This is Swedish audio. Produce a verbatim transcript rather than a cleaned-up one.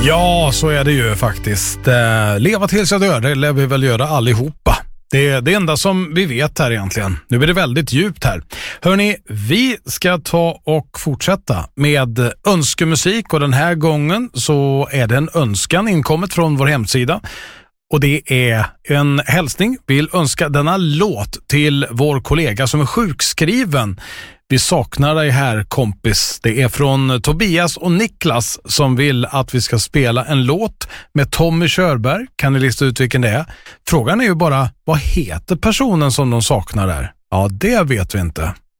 Ja, så är det ju faktiskt. Eh, leva tills jag dör, det lär vi väl göra allihopa. Det är det enda som vi vet här egentligen. Nu blir det väldigt djupt här. Hörrni, vi ska ta och fortsätta med önskemusik och den här gången så är det en önskan inkommet från vår hemsida. Och det är en hälsning. Vi vill önska denna låt till vår kollega som är sjukskriven. Vi saknar dig här, kompis. Det är från Tobias och Niklas som vill att vi ska spela en låt med Tommy Körberg. Kan ni lista ut vilken det är? Frågan är ju bara, vad heter personen som de saknar där? Ja, det vet vi inte.